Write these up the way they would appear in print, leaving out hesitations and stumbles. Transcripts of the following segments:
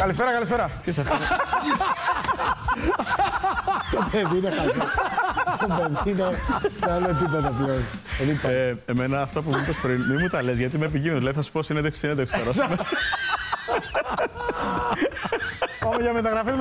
Καλησπέρα, καλησπέρα. Το παιδί είναι χαζό. Το παιδί είναι σε άλλο επίπεδο πλέον. Εμένα αυτά που μου είπες πριν, μην μου τα λες, γιατί με επικίνδυνο. Δηλαδή θα σου πω συνέντευξη. Πάμε για μεταγραφές.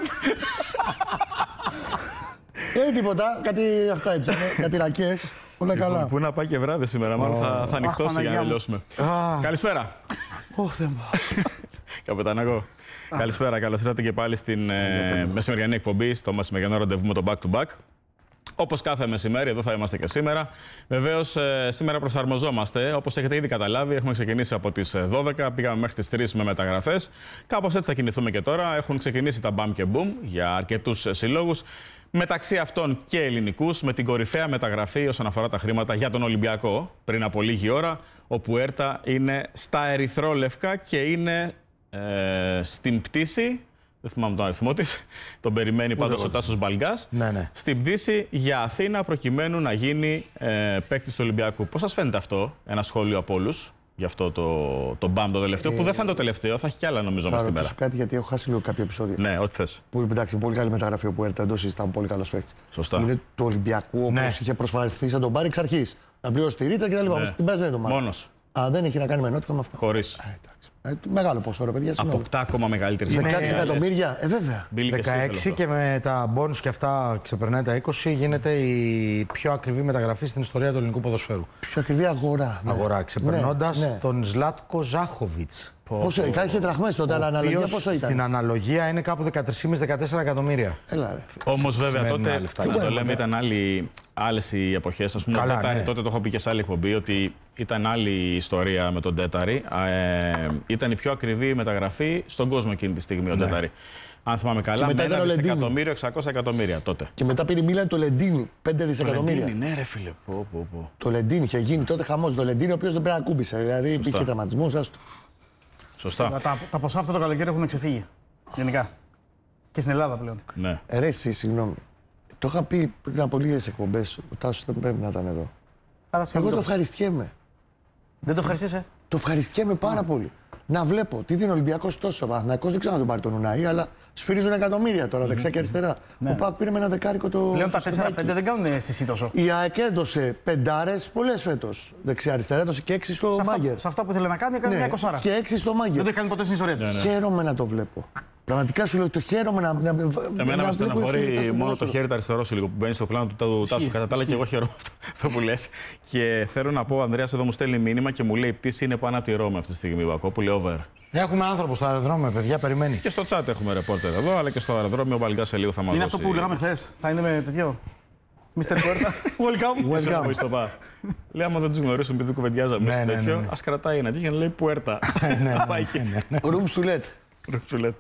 Τίποτα, κάτι αυτά έπιανε, κάτι ρακές. Όλα καλά. Πού να πάει και βράδυ σήμερα, μάλλον θα ανοιχτώσει για να τελειώσουμε. Καλησπέρα. Ωχ, Θεέ μου. Καπετανάκο. Καλησπέρα, καλώς ήρθατε και πάλι στην μεσημεριανή εκπομπή, στο μεσημεριανό ραντεβού με το Back to Back. Όπως κάθε μεσημέρι, εδώ θα είμαστε και σήμερα. Βεβαίως, σήμερα προσαρμοζόμαστε. Όπως έχετε ήδη καταλάβει, έχουμε ξεκινήσει από τις 12, πήγαμε μέχρι τις 3 με μεταγραφές. Κάπως έτσι θα κινηθούμε και τώρα. Έχουν ξεκινήσει τα BAM και BOOM για αρκετούς συλλόγους. Μεταξύ αυτών και ελληνικούς, με την κορυφαία μεταγραφή όσον αφορά τα χρήματα για τον Ολυμπιακό, πριν από λίγη ώρα, ο Πουέρτα είναι στα ερυθρόλευκα και είναι στην πτήση. Δεν θυμάμαι τον αριθμό της. Τον περιμένει πάντως ο Τάσος Μπαλγκάς. Ναι. Στην πτήση για Αθήνα, προκειμένου να γίνει παίκτης του Ολυμπιακού. Πώς σας φαίνεται αυτό, ένα σχόλιο από όλους, για αυτό το μπαμ το τελευταίο, που δεν θα είναι το τελευταίο, θα έχει κι άλλα νομίζω μες στην μέρα. Θα ρωτήσω κάτι, γιατί έχω χάσει λίγο κάποια επεισόδια. Ναι, ό,τι θες. Που εντάξει, πολύ καλή μεταγραφή ο Πουέρτα, εντός ήταν πολύ καλός παίκτης. Σωστά. Είναι του Ολυμπιακού, όπως είχε προσφαριστεί σαν τον πάρει εξ αρχής. Να πληρώσει τη ρήτρα κτλ. Ναι. Την περασμένη εβδομάδα. Μόνος. Δεν έχει να κάνει με νότια με αυτά. Χωρίς. Μεγάλο ποσό, ρε παιδιά. Αποκτά ακόμα μεγαλύτερη 16 εκατομμύρια, βέβαια. 16 και με τα μπόνους και αυτά ξεπερνάει τα 20, γίνεται η πιο ακριβή μεταγραφή στην ιστορία του ελληνικού ποδοσφαίρου. Πιο ακριβή αγορά. Ναι. Αγορά, ξεπερνώντας τον Ζλάτκο Ζάχοβιτς. Πόσο, είχε δραχμές τότε, αλλά αναλογία πόσο ήταν. Στην αναλογία είναι κάπου 13,5-14 εκατομμύρια. Όμως βέβαια τότε, λεφτά, να το λέμε, ήταν άλλες οι εποχές. Ας πούμε, καλά, Τέταρη, ναι. τότε το έχω πει και σε άλλη εκπομπή, ότι ήταν άλλη η ιστορία με τον Τέταρη. Ήταν η πιο ακριβή μεταγραφή στον κόσμο εκείνη τη στιγμή ο Τέταρη. Αν θυμάμαι καλά, με 1 δισεκατομμύριο, 600 εκατομμύρια τότε. Και μετά πήρε η Μίλαν το Λεντίνι, 5 δισεκατομμύρια. Ναι, ρε φίλε. Το Λεντίνι είχε γίνει τότε χαμός. Το Λεντίνι, ο οποίος δεν πρέπει να ακούμπησε. Δηλαδή υπήρχε τραυματισμός, άστο. Σωστά. Τα ποσά αυτό το καλοκαίρι έχουν ξεφύγει. Γενικά. Και στην Ελλάδα πλέον. Ναι. Ρε, εσύ, συγγνώμη. Το είχα πει πριν από λίγες εκπομπές. Ο Τάσος δεν πρέπει να ήταν εδώ. Άρα, Εγώ το ευχαριστιέμαι. Δεν το ευχαριστήσε. Το ευχαριστιέμαι πάρα πολύ. Να βλέπω τι δίνει ο Ολυμπιακός τόσο. Ο Παναθηναϊκός δεν ξέρω να τον πάρει τον Ουναή, αλλά σφυρίζουν εκατομμύρια τώρα δεξιά και αριστερά. Ο ΠΑΟΚ πήρε με ένα δεκάρικο το. Πλέον τα 4-5 δεν κάνουν αίσθηση τόσο. Η ΑΕΚ έδωσε πεντάρες πολλές φέτος. Δεξιά-αριστερά έδωσε και 6 στο Μάγκερ. Σε αυτά που ήθελε να κάνει, έκανε μια 20. Και 6 στο Μάγκερ. Δεν το έκανε ποτέ στην ιστορία της. Χαίρομαι να το βλέπω. Πραγματικά σου λέω, το χαίρομαι να. Εμένα με στεναχωρεί μόνο το χέρι το αριστερό σου λίγο που μπαίνει στο πλάνο του Τάσου. Κατά τα άλλα και εγώ χαίρομαι αυτό που λες. Και θέλω να πω, ο Ανδρέας εδώ μου στέλνει μήνυμα και μου λέει: η πτήση είναι πάνω από τη Ρώμη αυτή τη στιγμή. Βακόπουλε, over. Έχουμε άνθρωπο στο αεροδρόμιο, παιδιά, περιμένει. Και στο chat έχουμε ρεπόρτερ εδώ, αλλά και στο αεροδρόμιο ο Μπαλγκάς σε λίγο θα μας Είναι δώσει. αυτό που λέγαμε χθες. Θα είναι με τέτοιο. Mr. Puerta, welcome. Λέει, άμα δεν τους γνωρίσουν επειδή κουβεντιάζαμε σε τέτοιο, ας κρατάει ένα και να λέει Puerta. Rooms to let.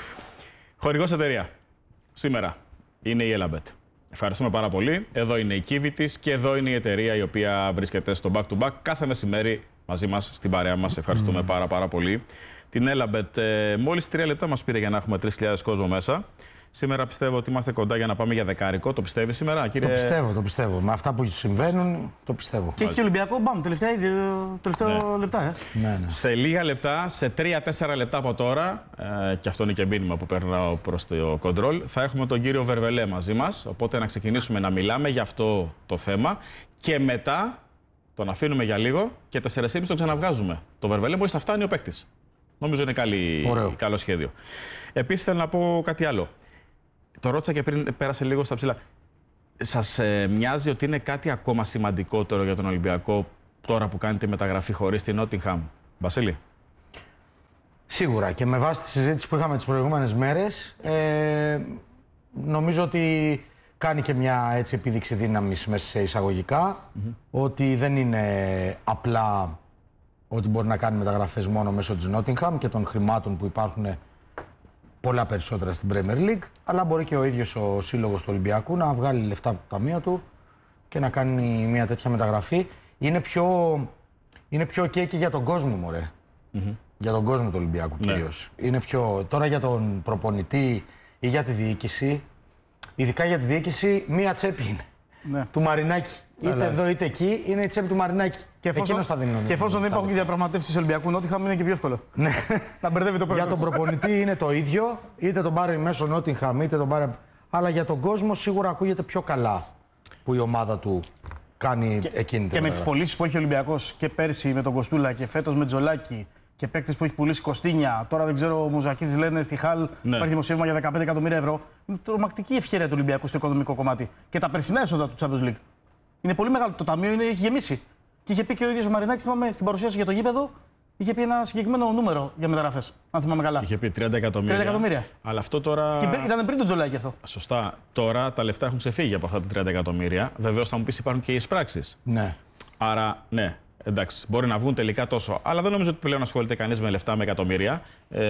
Χορηγός εταιρεία. Σήμερα είναι η Elabet. Ευχαριστούμε πάρα πολύ. Εδώ είναι η κύβη της και εδώ είναι η εταιρεία η οποία βρίσκεται στο Back to Back κάθε μεσημέρι μαζί μας, στην παρέα μας. Ευχαριστούμε πάρα πολύ. Την Elabet μόλις 3 λεπτά μας πήρε για να έχουμε 3.000 κόσμο μέσα. Σήμερα πιστεύω ότι είμαστε κοντά για να πάμε για δεκάρικο. Το πιστεύει σήμερα, κύριε? Το πιστεύω. Με αυτά που συμβαίνουν, το πιστεύω. Και έχει και Ολυμπιακό, μπαμ, τελευταίο λεπτά. Ναι. Σε λίγα λεπτά, σε 3-4 λεπτά από τώρα, και αυτό είναι και μήνυμα που περνάω προς το κοντρόλ, θα έχουμε τον κύριο Βερβελέ μαζί μας. Οπότε να ξεκινήσουμε να μιλάμε για αυτό το θέμα και μετά τον αφήνουμε για λίγο και 4.30 τον ξαναβγάζουμε. Το Βερβελέ μόλις θα φτάνει ο παίκτης. Νομίζω είναι καλό σχέδιο. Επίσης θέλω να πω κάτι άλλο. Το ρώτησα και πριν, πέρασε λίγο στα ψηλά. Σας μοιάζει ότι είναι κάτι ακόμα σημαντικότερο για τον Ολυμπιακό τώρα που κάνετε μεταγραφή χωρίς την Νότιγχαμ, Βασίλη? Σίγουρα, και με βάση τη συζήτηση που είχαμε τις προηγούμενες μέρες, νομίζω ότι κάνει και μια έτσι επίδειξη δύναμης μέσα σε εισαγωγικά, ότι δεν είναι απλά ότι μπορεί να κάνει μεταγραφές μόνο μέσω της Νότιγχαμ και των χρημάτων που υπάρχουν πολλά περισσότερα στην Premier League, αλλά μπορεί και ο ίδιος ο σύλλογος του Ολυμπιακού να βγάλει λεφτά από το ταμείο του και να κάνει μια τέτοια μεταγραφή. Είναι πιο ok και για τον κόσμο, μωρέ. Για τον κόσμο του Ολυμπιακού κυρίως. Είναι πιο... Τώρα για τον προπονητή ή για τη διοίκηση, ειδικά για τη διοίκηση, μία τσέπη είναι. του Μαρινάκη. Είτε εδώ είτε εκεί, είναι η τσέπη του Μαρινάκη. Και εφόσον δεν υπάρχουν διαπραγματεύσεις Ολυμπιακού Νότιγχαμ, είναι και πιο εύκολο. Ναι. Να μπερδεύει το πρόεδρο. Για τον προπονητή είναι το ίδιο, είτε τον πάρει μέσω Νότιγχαμ, είτε τον πάρει. Αλλά για τον κόσμο σίγουρα ακούγεται πιο καλά που η ομάδα του κάνει εκείνη την. Και με τις πωλήσεις που έχει ο Ολυμπιακός και πέρσι με τον Κοστούλα και φέτος με Τζολάκη και παίκτες που έχει πουλήσει Κωστίνια. Τώρα δεν ξέρω, ο Μουζακίδης λένε στη Χαλ υπάρχει δημοσίευμα για 15 εκατομμύρια ευρώ. Είναι τρομακτική ευκαιρία του Ολυμπιακού στο οικονομικό κομμάτι. Και τα περσινά έσοδα του Champions League. Είναι πολύ μεγάλο. Το ταμείο έχει γεμίσει. Και είχε πει και ο ίδιος ο Μαρινάκης, θυμάμαι, στην παρουσίαση για το γήπεδο, είχε πει ένα συγκεκριμένο νούμερο για μεταγραφές. Αν θυμάμαι καλά. Είχε πει 30 εκατομμύρια. 30 εκατομμύρια. Αλλά αυτό τώρα. Και ήταν πριν τον Τζολάκη αυτό. Σωστά. Τώρα τα λεφτά έχουν ξεφύγει από αυτά τα 30 εκατομμύρια. Βεβαίως θα μου πεις υπάρχουν και οι εισπράξεις. Ναι. Άρα, ναι. Εντάξει, μπορεί να βγουν τελικά τόσο. Αλλά δεν νομίζω ότι πλέον ασχολείται κανείς με λεφτά, με εκατομμύρια.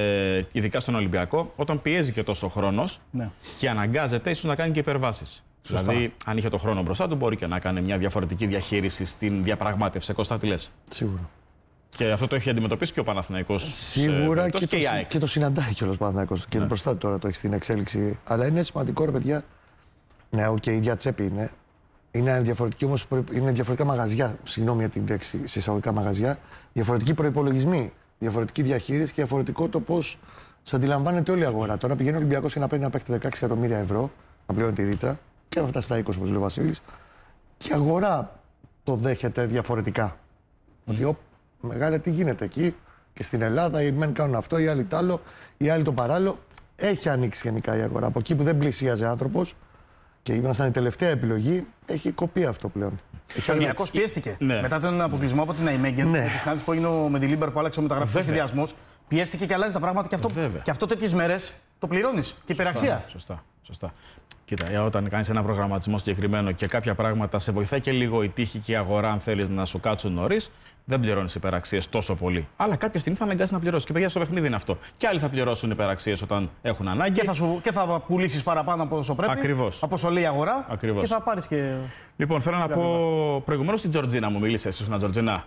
Ειδικά στον Ολυμπιακό, όταν πιέζει και τόσο χρόνος και αναγκάζεται ίσως να κάνει και υπερβάσεις. Δηλαδή, αν είχε το χρόνο μπροστά του, μπορεί και να κάνει μια διαφορετική διαχείριση στην διαπραγμάτευση. Κώστα, τι λες? Σίγουρα. Και αυτό το έχει αντιμετωπίσει και ο Παναθηναϊκός. Σίγουρα και το συναντάει κιόλας ο Παναθηναϊκός. Και μπροστά του τώρα το έχει στην εξέλιξη. Αλλά είναι σημαντικό, ρε παιδιά. Ναι, η ίδια τσέπη είναι. Είναι διαφορετικά μαγαζιά. Συγγνώμη για την λέξη, σε εισαγωγικά μαγαζιά. Διαφορετικοί προϋπολογισμοί. Διαφορετική διαχείριση και διαφορετικό το πώς σε αντιλαμβάνεται όλη η αγορά. Τώρα πηγαίνει ο Ολυμπιακός για να παίρνει να παίχτη 16 εκατομμύρια ευρώ, να πληρώνει τη ρήτρα και να φτάσει στα 20, όπως λέει ο Βασίλης. Και η αγορά το δέχεται διαφορετικά. Ότι μεγάλε τι γίνεται εκεί και στην Ελλάδα, οι μεν κάνουν αυτό, οι άλλοι τ' άλλο, οι άλλοι το παράλληλο. Έχει ανοίξει γενικά η αγορά. Από εκεί που δεν πλησίαζε άνθρωπος και ήμασταν η τελευταία επιλογή, έχει κοπεί αυτό πλέον. Ο Ολυμπιακός πιέστηκε. Ναι. Μετά τον αποκλεισμό από την Αϊμέγγεν, με τη συνάντηση που έγινε με την Λίμπαρ που άλλαξε ο μεταγραφικός σχεδιασμός, πιέστηκε και αλλάζει τα πράγματα και αυτό τέτοιες μέρες το πληρώνεις. Και υπεραξία. Σωστά. Κοίτα, όταν κάνεις ένα προγραμματισμό συγκεκριμένο και κάποια πράγματα σε βοηθάει και λίγο η τύχη και η αγορά, αν θέλεις να σου κάτσουν νωρίς, δεν πληρώνεις υπεραξίες τόσο πολύ. Αλλά κάποια στιγμή θα αναγκάσεις να πληρώσεις. Και παιδιά, στο παιχνίδι είναι αυτό. Και άλλοι θα πληρώσουν υπεραξίες όταν έχουν ανάγκη. Και θα πουλήσεις παραπάνω από όσο πρέπει. Ακριβώς. Από όσο λέει η αγορά. Ακριβώς. Και θα πάρεις και. Λοιπόν, θέλω να πω προηγουμένως στην Τζορτζίνα μου μίλησε. Εσύ, Τζορτζίνα.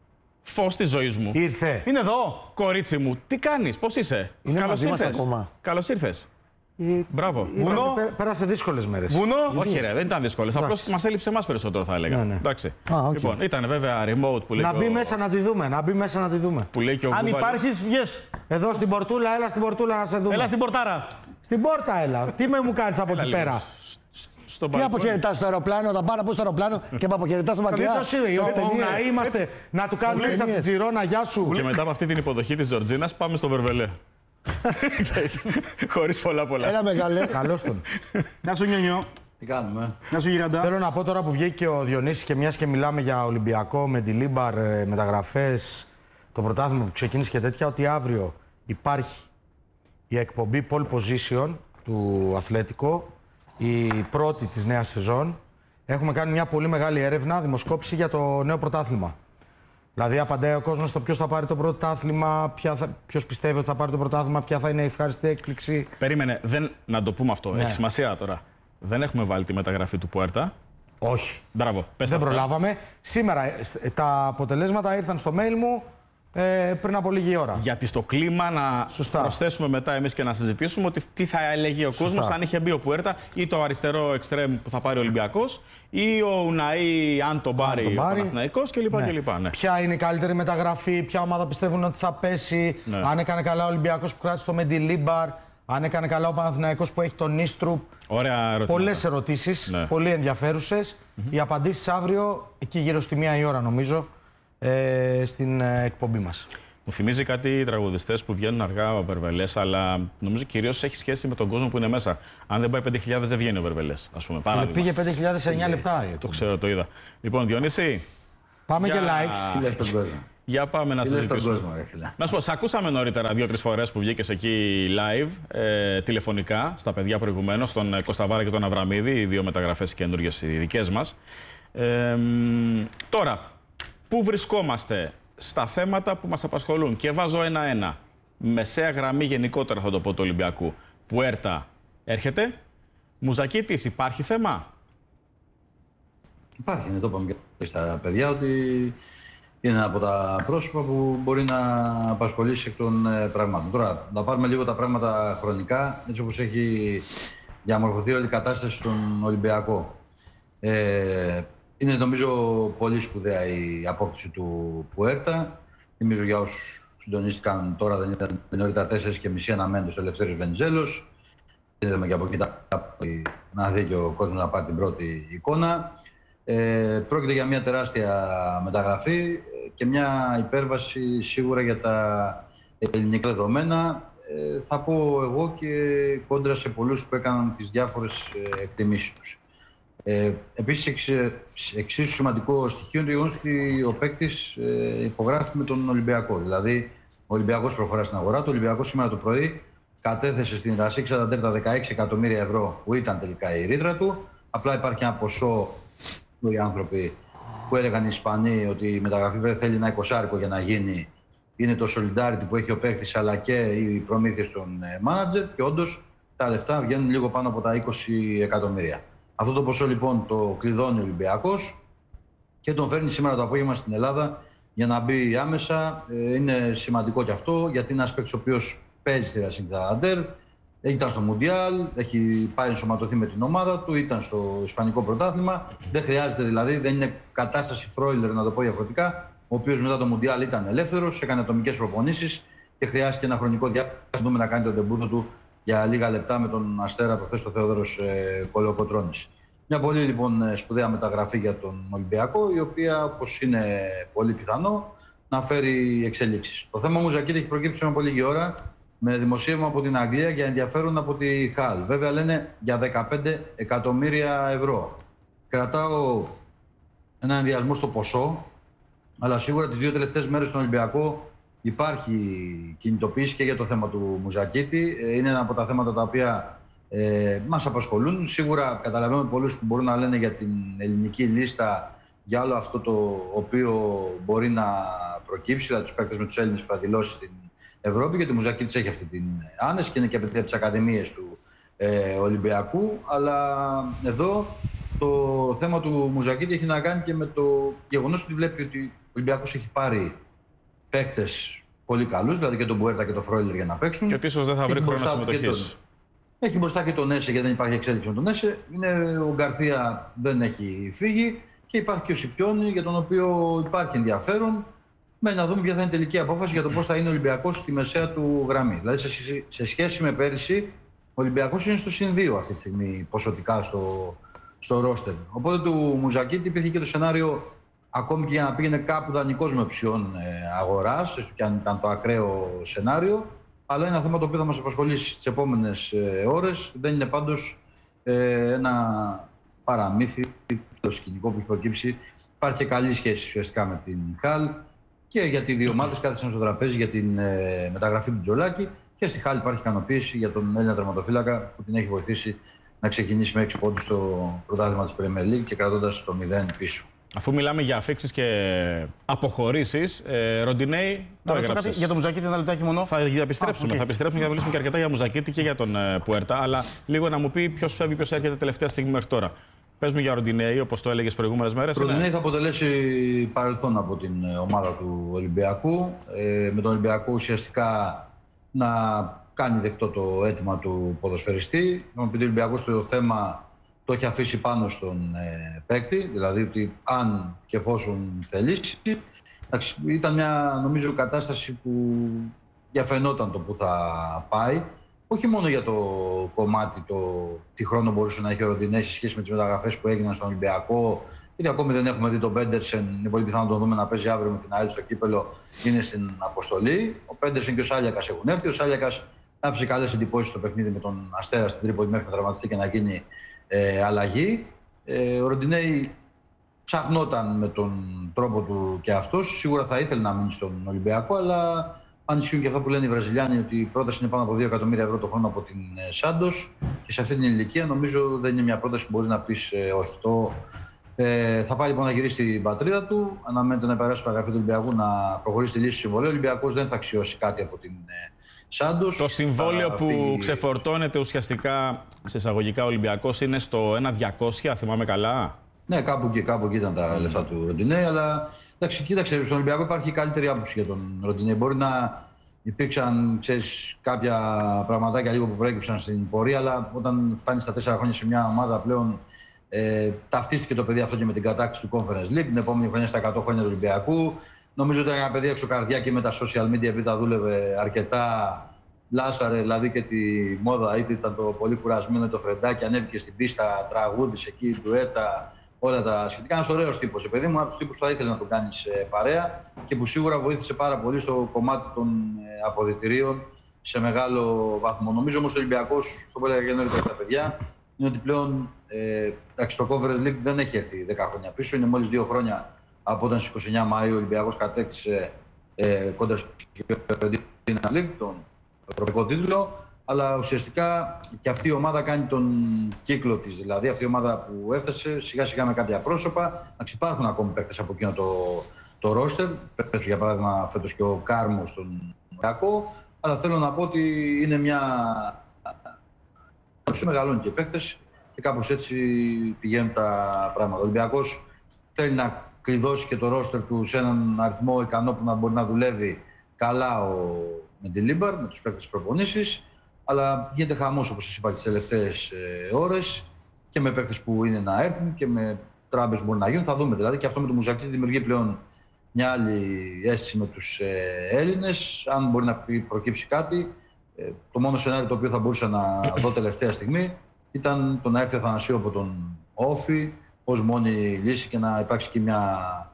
Φως της ζωής μου. Ήρθε. Είναι εδώ. Κορίτσι μου, τι κάνεις, πώς είσαι? Είναι μαζί μας ακόμα. Καλώς ήρθες. Μπράβο. Βουνό. Πέρασε δύσκολες μέρες. Βουνό. Όχι, ρε, δεν ήταν δύσκολες. Απλώς μας έλειψε εμάς περισσότερο, θα έλεγα. Ναι. Εντάξει. Okay. Λοιπόν, ήταν βέβαια remote που λέει. Να μπει μέσα να τη δούμε. Που λέει και ο Αν Γκουβάλης. υπάρχεις, βγες. Εδώ στην πορτούλα, έλα στην πορτούλα να σε δούμε. Έλα στην πορτάρα. Στην πόρτα, έλα. Τι μου κάνεις από εκεί πέρα? Τι αποχαιρετάς στο αεροπλάνο, θα πάω να πω στο αεροπλάνο και με αποχαιρετάς στο μακριά. Να είμαστε, να του κάνουμε έτσι από την Τζιρόνα, γεια σου. Και μετά από αυτή την υποδοχή της Τζορτζίνας πάμε στο Βερβελέ. Χωρίς πολλά. Έλα μεγάλε. Καλώς τον. Να σου νιονιώ. Τι κάνουμε? Να σου γιγαντά. Θέλω να πω τώρα που βγήκε και ο Διονύσης και μιας και μιλάμε για Ολυμπιακό με τη Λίμπαρ, μεταγραφές, το πρωτάθλημα που ξεκίνησε και τέτοια, ότι αύριο υπάρχει η εκπομπή Pole Position του Αθλέτικο, η πρώτη της νέας σεζόν. Έχουμε κάνει μια πολύ μεγάλη έρευνα, δημοσκόπηση για το νέο πρωτάθλημα. Δηλαδή, απαντάει ο κόσμος στο ποιος θα πάρει το πρωτάθλημα, ποιος πιστεύει ότι θα πάρει το πρωτάθλημα, ποια θα είναι η ευχάριστη έκπληξη. Περίμενε, να το πούμε αυτό. Έχει σημασία τώρα. Δεν έχουμε βάλει τη μεταγραφή του Πουέρτα. Όχι. Μπράβο. Πες δεν αυτά. προλάβαμε. Σήμερα τα αποτελέσματα ήρθαν στο mail μου πριν από λίγη ώρα. Γιατί στο κλίμα να προσθέσουμε μετά εμείς και να συζητήσουμε ότι τι θα έλεγε ο κόσμος αν είχε μπει ο Πουέρτα ή το αριστερό εξτρέμ που θα πάρει ο Ολυμπιακός ή ο Ουναή αν τον πάρει ο Παναθηναϊκός κλπ. Ναι. Ποια είναι η καλύτερη μεταγραφή, ποια ομάδα πιστεύουν ότι θα πέσει, αν έκανε καλά ο Ολυμπιακός που κράτησε το Μέντι Λίμπαρ, αν έκανε καλά ο Παναθηναϊκός που έχει τον Νίστρουπ. Πολλές ερωτήσεις, πολύ ενδιαφέρουσες. Οι απαντήσεις αύριο, εκεί γύρω στη 1 η ώρα νομίζω, στην εκπομπή μας. Μου θυμίζει κάτι τραγουδιστές που βγαίνουν αργά ο Βερβελές, αλλά νομίζω κυρίως έχει σχέση με τον κόσμο που είναι μέσα. Αν δεν πάει 5.000 δεν βγαίνει ο Βερβελές, ας πούμε. Πήγε 5.000 σε 9 λεπτά. Το ξέρω, το είδα. Λοιπόν, Διονύση. Πάμε και likes. Φίλε στον κόσμο. Για πάμε να συζητήσουμε. Να σου πω, σε ακούσαμε νωρίτερα 2-3 φορές που βγήκες εκεί live, τηλεφωνικά, στα παιδιά προηγουμένως, τον Κωνσταβάρα και τον Αβραμίδη, οι δύο μεταγραφές καινούργιες οι δικές μας. Τώρα, πού βρισκόμαστε στα θέματα που μας απασχολούν και βάζω 1-1. Μεσαία γραμμή γενικότερα θα το πω του Ολυμπιακού. Πουέρτα έρχεται. Μουζακίτης, υπάρχει θέμα? Υπάρχει, το είπαμε και στα παιδιά ότι είναι από τα πρόσωπα που μπορεί να απασχολήσει εκ των πραγμάτων. Τώρα, να πάρουμε λίγο τα πράγματα χρονικά, έτσι όπως έχει διαμορφωθεί όλη η κατάσταση στον Ολυμπιακό. Είναι νομίζω πολύ σπουδαία η απόκτηση του Πουέρτα. Νομίζω για όσους συντονίστηκαν τώρα δεν ήταν νωρίτερα 4.30 αναμένοντας ο Ελευθέριος Βενιζέλος. Είδαμε και από εκεί να δει και ο κόσμος να πάρει την πρώτη εικόνα. Πρόκειται για μια τεράστια μεταγραφή και μια υπέρβαση σίγουρα για τα ελληνικά δεδομένα. Θα πω εγώ και κόντρα σε πολλούς που έκαναν τις διάφορες εκτιμήσεις τους. Επίσης, εξίσου σημαντικό στοιχείο είναι το γεγονός ότι ο παίκτης υπογράφει με τον Ολυμπιακό. Δηλαδή, ο Ολυμπιακός προχωρά στην αγορά του. Ο Ολυμπιακός σήμερα το πρωί κατέθεσε στην Ρασίκ Σανταντέρ τα 16 εκατομμύρια ευρώ που ήταν τελικά η ρήτρα του. Απλά υπάρχει ένα ποσό οι άνθρωποι που έλεγαν οι Ισπανοί ότι η μεταγραφή θέλει ένα 20 για να γίνει. Είναι το solidarity που έχει ο παίκτης αλλά και οι προμήθειες των manager και όντως τα λεφτά βγαίνουν λίγο πάνω από τα 20 εκατομμύρια. Αυτό το ποσό λοιπόν το κλειδώνει ο Ολυμπιακός και τον φέρνει σήμερα το απόγευμα στην Ελλάδα για να μπει άμεσα. Είναι σημαντικό και αυτό γιατί είναι ένας παίκτης ο οποίος παίζει στη Racing Santander, ήταν στο Μουντιάλ, έχει πάει ενσωματωθεί με την ομάδα του, ήταν στο Ισπανικό πρωτάθλημα. Δεν χρειάζεται δηλαδή, δεν είναι κατάσταση Φρόιλερ να το πω διαφορετικά, ο οποίος μετά το Μουντιάλ ήταν ελεύθερος, έκανε ατομικές προπονήσεις και χρειάστηκε ένα χρονικό διάστημα να κάνει τον τεμπούτο του για λίγα λεπτά με τον Αστέρα προχθές ο Θεόδωρος Κολοκοτρώνης. Μια πολύ λοιπόν σπουδαία μεταγραφή για τον Ολυμπιακό, η οποία όπως είναι πολύ πιθανό να φέρει εξελίξεις. Το θέμα Μουζακίτη έχει προκύψει με πολύ λίγη ώρα με δημοσίευμα από την Αγγλία για ενδιαφέρον από τη Χαλ. Βέβαια λένε για 15 εκατομμύρια ευρώ. Κρατάω ένα ενδιασμό στο ποσό, αλλά σίγουρα τις 2 τελευταίες μέρες στον Ολυμπιακό υπάρχει κινητοποίηση και για το θέμα του Μουζακίτη. Είναι ένα από τα θέματα τα οποία μας απασχολούν. Σίγουρα καταλαβαίνω πολλούς που μπορούν να λένε για την ελληνική λίστα, για όλο αυτό το οποίο μπορεί να προκύψει, δηλαδή τους παίκτες με τους Έλληνες που θα δηλώσει στην Ευρώπη, γιατί ο Μουζακίτης έχει αυτή την άνεση και είναι και παιδιά από τις ακαδημίες του Ολυμπιακού. Αλλά εδώ το θέμα του Μουζακίτη έχει να κάνει και με το γεγονός ότι βλέπει ότι ο Ολυμπιακός έχει πάρει παίκτες πολύ καλούς, δηλαδή και τον Μπουέρτα και τον Φρόιλερ για να παίξουν. Και ότι ίσως δεν θα βρει χρόνο συμμετοχής. Έχει μπροστά και τον Έσε, γιατί δεν υπάρχει εξέλιξη με τον Έσε. Ο Γκαρθία δεν έχει φύγει και υπάρχει και ο Σιπιόνι, για τον οποίο υπάρχει ενδιαφέρον. Με να δούμε ποια θα είναι η τελική απόφαση για το πώς θα είναι ο Ολυμπιακός στη μεσαία του γραμμή. Δηλαδή, σε σχέση με πέρυσι, ο Ολυμπιακός είναι στο συν 2 αυτή τη στιγμή ποσοτικά στο ρόστερ. Οπότε του Μουζακίτη υπήρχε και το σενάριο, ακόμη και για να πήγαινε κάπου δανεικός με option αγοράς, έστω και αν ήταν το ακραίο σενάριο. Αλλά είναι ένα θέμα το οποίο θα μας απασχολήσει τις επόμενες ώρες. Δεν είναι πάντως ένα παραμύθι, το σκηνικό που έχει προκύψει. Υπάρχει και καλή σχέση ουσιαστικά με την Χαλ και γιατί οι δύο ομάδες κάθισαν στο τραπέζι για την μεταγραφή του Τζολάκη και στη Χαλ υπάρχει ικανοποίηση για τον Έλληνα τερματοφύλακα που την έχει βοηθήσει να ξεκινήσει με 6 πόντους στο πρωτάθλημα της Premier League και κρατώντας το 0 πίσω. Αφού μιλάμε για αφίξεις και αποχωρήσεις, Ροντινέη, το έγραψες. Για τον Μουζακίτη ένα λεπτάκι μόνο. Θα επιστρέψουμε, θα επιστρέψουμε για να μιλήσουμε και αρκετά για Μουζακίτη και για τον Πουέρτα. Αλλά λίγο να μου πει ποιος φεύγει, ποιος έρχεται τελευταία στιγμή μέχρι τώρα. Πες μου για Ροντινέη, όπως το έλεγες προηγούμενες μέρες. Ο Ροντινέη θα αποτελέσει παρελθόν από την ομάδα του Ολυμπιακού. Με τον Ολυμπιακό ουσιαστικά να κάνει δεκτό το αίτημα του ποδοσφαιριστή. Επειδή ο Ολυμπιακός το θέμα το έχει αφήσει πάνω στον παίκτη, δηλαδή ότι αν και εφόσον θελήσει. Ήταν μια νομίζω κατάσταση που διαφαινόταν το που θα πάει. Όχι μόνο για το κομμάτι τι χρόνο μπορούσε να έχει ο Ροντινέη σε σχέση με τις μεταγραφές που έγιναν στον Ολυμπιακό, γιατί ακόμη δεν έχουμε δει τον Πέντερσεν. Είναι πολύ πιθανό να τον δούμε να παίζει αύριο με την ΑΕΛ στο κύπελο. Είναι στην αποστολή. Ο Πέντερσεν και ο Σάλιακας έχουν έρθει. Ο Σάλιακας άφησε καλές εντυπώσεις στο παιχνίδι με τον Αστέρα στην Τρίπολη μέχρι να τραυματιστεί και να γίνει αλλαγή. Ο Ροντινέη ψαχνόταν με τον τρόπο του και αυτός. Σίγουρα θα ήθελε να μείνει στον Ολυμπιακό, αλλά αν ισχύουν και αυτά που λένε οι Βραζιλιάνοι, ότι η πρόταση είναι πάνω από 2 εκατομμύρια ευρώ το χρόνο από την Σάντος και σε αυτή την ηλικία νομίζω δεν είναι μια πρόταση που μπορεί να πει όχι. Θα πάει λοιπόν να γυρίσει στην πατρίδα του. Αναμένεται να περάσει στο γραφείο του Ολυμπιακού να προχωρήσει τη λύση του συμβολέου. Ο Ολυμπιακός δεν θα αξιώσει κάτι από την Σάντος. Το συμβόλαιο που ξεφορτώνεται ουσιαστικά σε εισαγωγικά Ολυμπιακός είναι στο 1.200, θυμάμαι καλά. Ναι, κάπου εκεί ήταν τα λεφτά του Ροντινέη, αλλά εντάξει, κοίταξε, στον Ολυμπιακό υπάρχει καλύτερη άποψη για τον Ροντινέη. Μπορεί να υπήρξαν κάποια πραγματάκια λίγο που προέκυψαν στην πορεία, αλλά όταν φτάνει στα 4 χρόνια σε μια ομάδα πλέον Ταυτίστηκε το παιδί αυτό και με την κατάκτηση του Conference League, την επόμενη χρονιά στα 100 χρόνια του Ολυμπιακού. Νομίζω ότι ήταν ένα παιδί εξωκαρδιά και με τα social media, επειδή τα δούλευε αρκετά. Λάσαρε δηλαδή και τη μόδα, είτε ήταν το πολύ κουρασμένο το φρεντάκι, ανέβηκε στην πίστα, τραγούδισε εκεί, ντουέτα, όλα τα σχετικά. Ένα ωραίο τύπο, παιδί μου, από του τύπου που θα ήθελε να τον κάνει παρέα και που σίγουρα βοήθησε πάρα πολύ στο κομμάτι των αποδυτηρίων σε μεγάλο βαθμό. Νομίζω όμως ο Ολυμπιακός, αυτό που έλεγα και νωρίτερα τα παιδιά, είναι ότι πλέον το Conference League δεν έχει έρθει 10 χρόνια πίσω. Είναι μόλις 2 χρόνια από όταν στις 29 Μαΐου ο Ολυμπιακός κατέκτησε κόντρα στη Fiorentina League, τον ευρωπαϊκό τίτλο. Αλλά ουσιαστικά και αυτή η ομάδα κάνει τον κύκλο της. Δηλαδή αυτή η ομάδα που έφτασε σιγά σιγά με κάποια πρόσωπα. Υπάρχουν ακόμη παίκτες από εκείνο το ρόστερ. Πες για παράδειγμα φέτος και ο Κάρμο στον Ολυμπιακό. Αλλά θέλω να πω ότι είναι μια. Μεγαλώνει και παίκτες και κάπως έτσι πηγαίνουν τα πράγματα. Ο Ολυμπιακός θέλει να κλειδώσει και το ρόστερ του σε έναν αριθμό ικανό που να μπορεί να δουλεύει καλά με την Λίμπαρ, με τους παίκτες της προπονήσεις. Αλλά γίνεται χαμός, όπως σας είπα, τις τελευταίες ώρες και με παίκτες που είναι να έρθουν και με τράμπες που μπορεί να γίνουν. Θα δούμε δηλαδή και αυτό με το Μουζακί δημιουργεί πλέον μια άλλη αίσθηση με τους Έλληνες. Αν μπορεί να προκύψει κάτι, το μόνο σενάριο το οποίο θα μπορούσα να δω τελευταία στιγμή ήταν το να έρθει ο Αθανασίου από τον Όφη ως μόνη λύση και να υπάρξει και μια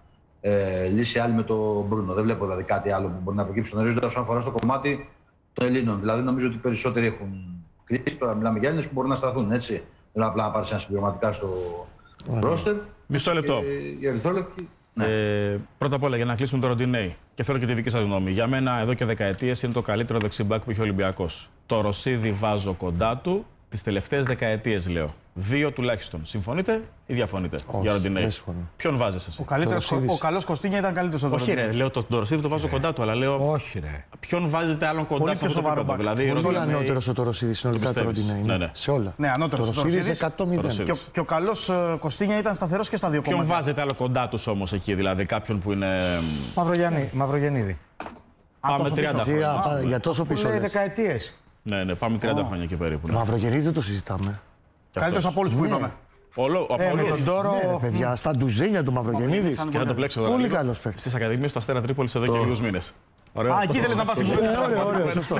λύση άλλη με τον Μπρούνο. Δεν βλέπω δηλαδή κάτι άλλο που μπορεί να προκύψει στον ορίζοντα όσον αφορά στο κομμάτι των Ελλήνων. Δηλαδή νομίζω ότι οι περισσότεροι έχουν κλείσει. Τώρα μιλάμε για Έλληνες που μπορούν να σταθούν, έτσι. Δεν απλά να πάρει ένα συμπληρωματικά στο ρόστερ. Μισό λεπτό. Οι Ερυθρόλεπτοι. Ναι. Πρώτα απ' όλα για να κλείσουμε το ροντινέι. Και θέλω και τη δική σας γνώμη. Για μένα εδώ και δεκαετίες είναι το καλύτερο δεξιμπάκ που είχε ο Ολυμπιακός. Το Ρωσίδι βάζω κοντά του τις τελευταίες δεκαετίες, λέω. 2 τουλάχιστον. Συμφωνείτε ή διαφωνείτε? Όχι, για ροντινέι. Ποιον βάζεις εσύ? Ο καλός Κωστίνια ήταν καλύτερος από τον Όχι, ρε, λέω το Ρωσίδι το βάζω κοντά του, αλλά λέω. Όχι, ρε. Ποιον βάζετε άλλον κοντά πολύ σε αυτό το επίπεδο? Δηλαδή, πολύ ανώτερος ο Ρωσίδι συνολικά το ροντινέι. Ναι. Σε όλα. Ναι, ανώτερος. Το Ρωσίδι 100-0. Και ο καλός Κωστίνια ήταν σταθερός και στα δύο κομμάτια. Ποιον βάζετε άλλο κοντά τους όμως εκεί, δηλαδή κάποιον που είναι. Μαυρογεννίδη. Πάμε 30 χρόνια. Για τόσο πίσω. Λέει δεκαετίες. Ναι, πάμε 30 χρόνια και περίπου. Μαυρογεννίδη δεν το συζητάμε. Καλύτερος από όλους που είπαμε. Με τον Τόρο. Ναι, παιδιά, στα ντουζένια του Μαυρογεννίδη. Και να το πλέξω τώρα. Πολύ καλός παίκτης. Στις Ακαδημίες του Αστέρα Τρίπολης εδώ και λίγους μήνες. Α, εκεί θέλεις να πας στην Πούλη. Ωραίο, σωστό.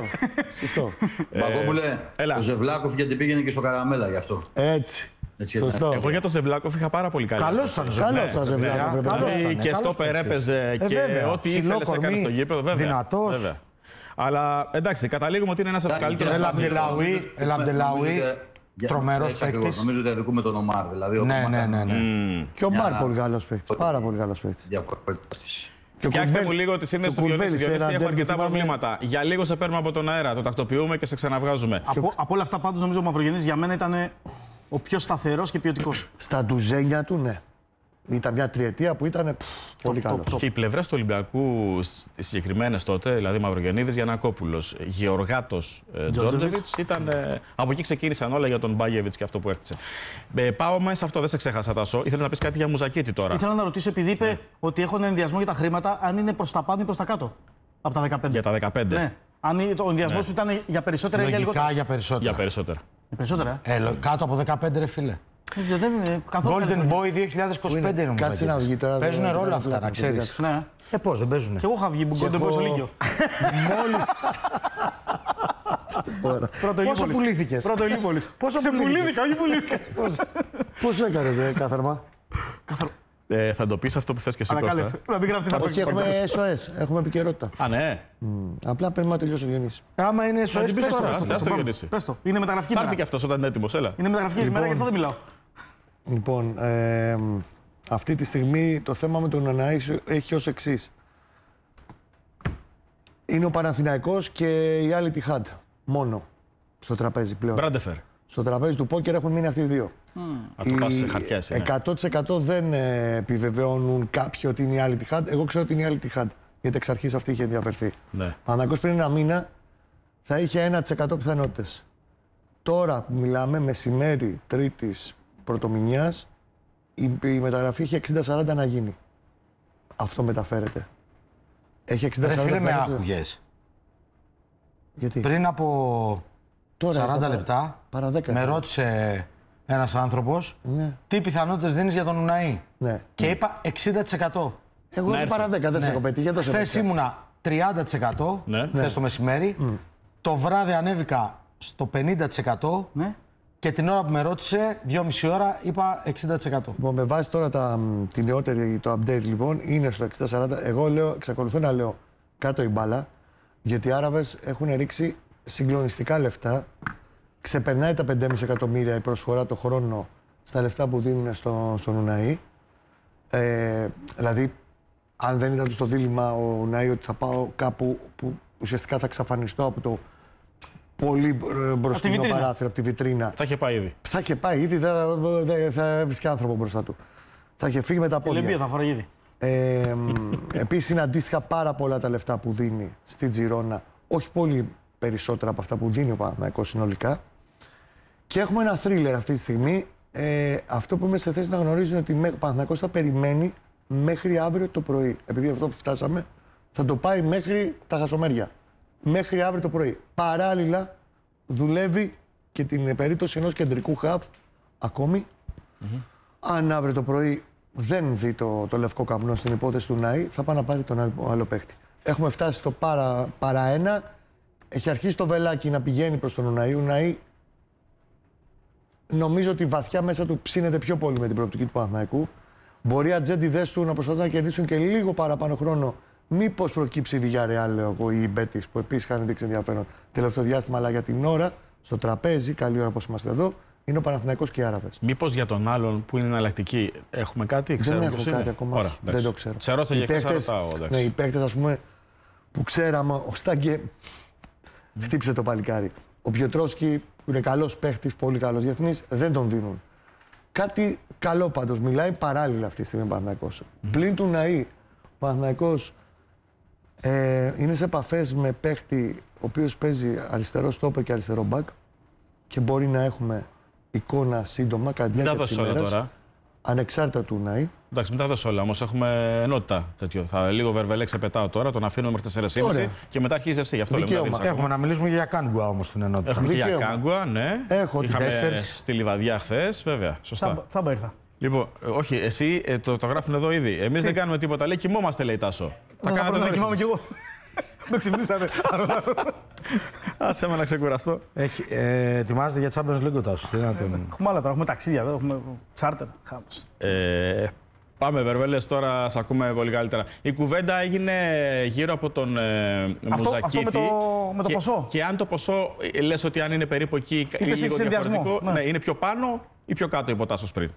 Μπακόπουλε, ο Ζεβλάκοφ γιατί πήγαινε και στο Καραμέλα γι' αυτό. Έτσι. Σωστό. Εγώ για τον Ζεβλάκοφ είχα πάρα πολύ καλή. Καλός ήταν. Καλός ήταν Ζεβλάκοφ. Και στο περέπεζε και ό,τι ήθελε έκανε στο γήπεδο. Δυνατός. Αλλά εντάξει, καταλήγουμε ότι είναι ένας από τους καλύτερους. Ελαμπτελάουι. Τρομερός παίκτης. Νομίζω ότι αδικούμε τον Ομάρ. Ναι. Και ο Μάρ πολύ καλός παίκτης. Πάρα πολύ καλός παίκτης. Φτιάξτε μου λίγο τη σύνδεση του Διονύση. Έχω αρκετά προβλήματα. Για λίγο σε παίρνουμε από τον αέρα, το τακτοποιούμε και σε ξαναβγάζουμε. Από όλα αυτά πάντως νομίζω ο Μαυρογεννής για μένα ήταν ο πιο σταθερός και ποιοτικός. Στα ντουζένια του, ναι. Ήταν μια τριετία που ήταν πολύ καλό. Και οι πλευρές του Ολυμπιακού, οι συγκεκριμένες τότε, δηλαδή Μαυρογεννίδης, Γιαννακόπουλος, Γεωργάτος, Τζόρτζεβιτς, ήταν. Από εκεί ξεκίνησαν όλα για τον Μπάγεβιτς και αυτό που έκτισε. Πάω μέσα σε αυτό, δεν σε ξέχασα, Τάσο. Ήθελα να πεις κάτι για Μουζακίτη τώρα. Ήθελα να ρωτήσω, επειδή είπε ότι έχουν ενδιασμό για τα χρήματα, αν είναι προς τα πάνω ή προς τα κάτω από τα 15. Για τα 15. Ναι. Αν ο ενδιασμός του ήταν για περισσότερα ή για λιγότερα. Για περισσότερα. Για περισσότερα. Περισσότερα. Κάτω από 15, ρε φίλε. Δεν είναι καθόλου. Golden Boy 2025 είναι. Κάτσε να βγει τώρα. Παίζουν ρόλο αυτά, να ξέρεις. Ναι. Πώς δεν παίζουν. Και εγώ είχα βγει Golden Boy στο Λύκειο. Μόλις. Πόσο πουλήθηκες? Πρώτο Ηλίπολης. Πόσο πουλήθηκα, όχι πουλήθηκα. Πώς έκανες, κάθαρμα? Θα το πεις αυτό που θες και εσύ, Κώστα. Να μην γραφτείς από εκεί. Έχουμε SOS, έχουμε επικαιρότητα. Α, ναι. Απλά πρέπει να τελειώσει ο Διονύσης. Άμα είναι SOS, πες το. Είναι μεταγραφική. Θα έρθει και αυτός όταν είναι έτοιμος, έλα. Είναι μεταγραφική ημέρα, γι' αυτό δεν μιλάω. Λοιπόν, αυτή τη στιγμή το θέμα με τον Αναΐσιο έχει ως εξής. Είναι ο Παναθηναϊκός και η άλλη Τιχάντ. Μόνο στο τραπέζι πλέον. Μπράντεφερ. Στο τραπέζι του πόκερ έχουν μείνει αυτοί οι δύο. Το πας σε χαρτιά, εσύ, ναι. 100% δεν επιβεβαιώνουν κάποιοι ότι είναι η άλλη Τιχάντ. Εγώ ξέρω ότι είναι η άλλη Τιχάντ. Γιατί εξ αρχής αυτή είχε ενδιαφερθεί. Ναι. Ο Παναθηναϊκός πριν ένα μήνα θα είχε 1% πιθανότητες. Τώρα που μιλάμε, μεσημέρι Τρίτης πρωτομηνιάς, η μεταγραφή έχει 60-40 να γίνει. Αυτό μεταφέρεται. Έχει 60-40 φίλε, με άκουγες. Γιατί? Πριν από τώρα 40 λεπτά παρά 10, με ρώτησε ένας άνθρωπος, τι πιθανότητες δίνεις για τον Ουναή. Ναι. Και είπα 60%. Εγώ δεν παρά 10, δεν σε έχω πετύχει. Χθες ήμουνα 30%, χθες το μεσημέρι. Το βράδυ ανέβηκα στο 50%. Ναι. Και την ώρα που με ρώτησε, 2,5 ώρα, είπα 60%. Λοιπόν, με βάση τώρα τη νεότερη, το update λοιπόν, είναι στο 60-40. Εγώ λέω, εξακολουθώ να λέω κάτω η μπάλα, γιατί οι Άραβες έχουν ρίξει συγκλονιστικά λεφτά. Ξεπερνάει τα 5,5 εκατομμύρια η προσφορά το χρόνο στα λεφτά που δίνουν στον Ουναή. Δηλαδή, αν δεν ήταν στο δίλημμα ο Ουναή ότι θα πάω κάπου που ουσιαστικά θα εξαφανιστώ από το πολύ μπροστινό παράθυρο, από τη βιτρίνα. Θα είχε πάει ήδη. Θα είχε πάει ήδη, θα έβρισκε άνθρωπο μπροστά του. Θα είχε φύγει με τα πόδια. Λεμπία θα φοράει ήδη. Επίσης είναι αντίστοιχα πάρα πολλά τα λεφτά που δίνει στη Τζιρόνα. Όχι πολύ περισσότερα από αυτά που δίνει ο Παναθηναϊκός συνολικά. Και έχουμε ένα θρίλερ αυτή τη στιγμή. Αυτό που είμαι σε θέση να γνωρίζω είναι ότι ο Παναθηναϊκός θα περιμένει μέχρι αύριο το πρωί. Επειδή αυτό που φτάσαμε θα το πάει μέχρι τα χασομέρια. Μέχρι αύριο το πρωί. Παράλληλα δουλεύει και την περίπτωση ενός κεντρικού χαβ ακόμη. Αν αύριο το πρωί δεν δει το λευκό καπνό στην υπόθεση του Ναή, θα πάει να πάρει τον άλλο παίχτη. Έχουμε φτάσει στο παρά ένα. Έχει αρχίσει το βελάκι να πηγαίνει προς τον Ουναή. Ο Ουναή νομίζω ότι βαθιά μέσα του ψήνεται πιο πολύ με την προοπτική του Παναθηναϊκού. Μπορεί οι ατζέντιδες του να προσπαθούν να κερδίσουν και λίγο παραπάνω χρόνο. Μήπως προκύψει η Villarreal, λέω εγώ, ή η Μπέτις, που επίσης είχαν δείξει ενδιαφέρον τελευταίο διάστημα, αλλά για την ώρα, στο τραπέζι, καλή ώρα όπως είμαστε εδώ, είναι ο Παναθηναϊκός και οι Άραβες. Μήπως για τον άλλον που είναι εναλλακτική έχουμε κάτι, δεν έχουμε κάτι ακόμα. Ωραία, δεν το ξέρω. Σε ρώτησα για χθες, ναι, οι παίκτες, ας πούμε, που ξέραμε, ο Στάγκε χτύψε το παλικάρι. Ο Πιοτρόσκι, που είναι καλός παίκτης, πολύ καλός διεθνής, δεν τον δίνουν. Κάτι καλό πάντως, μιλάει παράλληλα αυτή τη στιγμή ο Παναθηναϊκός. Πλην του Ναή, ο Παναθηναϊκός είναι σε επαφές με παίκτη ο οποίος παίζει αριστερό στόπερ και αριστερό μπακ και μπορεί να έχουμε εικόνα σύντομα κατά τη διάρκεια της ημέρας, ανεξάρτητα του Ναή. Εντάξει, μην τα δώσω όλα, όμως έχουμε ενότητα τέτοιο. Θα λίγο βερβελέ ξεπετάω τώρα, τον αφήνω μέχρι 4,5 και μετά αρχίζεις εσύ. Γι' αυτό έχουμε να μιλήσουμε για Κάγκουα όμως στην ενότητα. Έχουμε και για Κάγκουα, ναι. Είχαμε στη Λιβαδιά χθες, βέβαια. Σωστά. Τσάμπα ήρθα. Λοιπόν, όχι, εσύ το γράφουν εδώ ήδη. Εμείς δεν κάνουμε τίποτα. Λέει, κοιμόμαστε, λέει Τάσο. Θα κάνετε να κοιμάμαι κι εγώ. Με ξυπνήσατε. Άσε με να ξεκουραστώ. Ετοιμάζεται για Champions League ο Τάσος. Έχουμε άλλα τώρα, έχουμε ταξίδια εδώ, έχουμε τσάρτερ. Πάμε, Βερβέλες, τώρα σε ακούμε πολύ καλύτερα. Η κουβέντα έγινε γύρω από τον Μουζακίτη. Αυτό με το ποσό. Και αν το ποσό, λες ότι αν είναι περίπου εκεί ή λίγο διαφορετικό, ναι, είναι πιο πάνω ή πιο κάτω υπό Τάσος πριν.